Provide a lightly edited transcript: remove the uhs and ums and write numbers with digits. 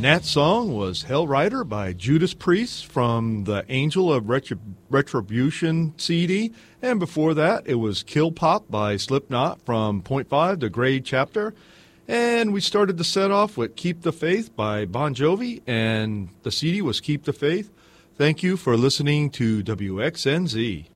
And that song was Hell Rider by Judas Priest from the Angel of Retribution CD. And before that, it was Kill Pop by Slipknot from Point 5, the Grade Chapter. And we started the set off with Keep the Faith by Bon Jovi, and the CD was Keep the Faith. Thank you for listening to WXNZ.